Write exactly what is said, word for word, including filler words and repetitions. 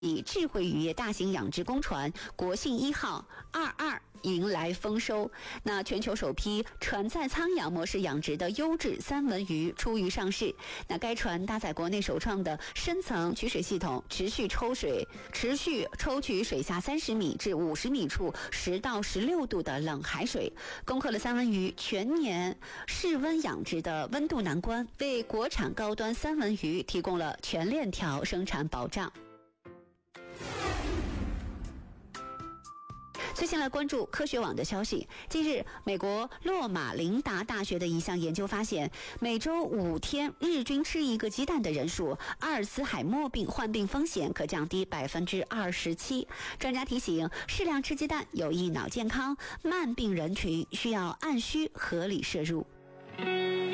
以智慧渔业大型养殖工船国信一号二二迎来丰收。那全球首批船载舱养模式养殖的优质三文鱼出鱼上市。那该船搭载国内首创的深层取水系统，持续抽水，持续抽取水下三十米至五十米处十到十六度的冷海水，攻克了三文鱼全年室温养殖的温度难关，为国产高端三文鱼提供了全链条生产保障。最先来关注科学网的消息。近日，美国洛马琳达大学的一项研究发现，每周五天日均吃一个鸡蛋的人数，阿尔茨海默病患病风险可降低百分之二十七。专家提醒，适量吃鸡蛋有益脑健康，慢病人群需要按需合理摄入。